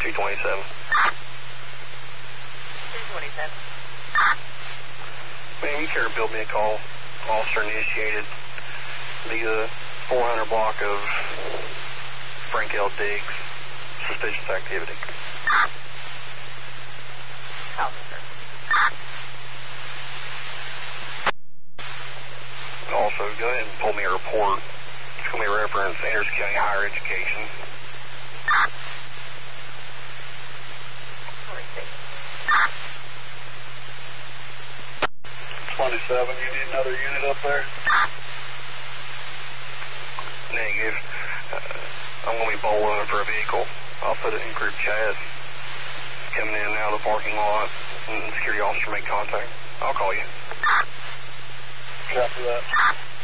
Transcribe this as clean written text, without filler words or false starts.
227. 227. Ma'am, you care to build me a call? Officer initiated the 400 block of Frank L. Diggs. Suspicious activity. Officer. Also, go ahead and pull me a report. It's going to be a reference to Anderson County Higher Education. 27, you need another unit up there? Negative. I'm going to be bowling for a vehicle. I'll put it in group chat. Coming in and out of the parking lot, and the security officer make contact. I'll call you. Copy that.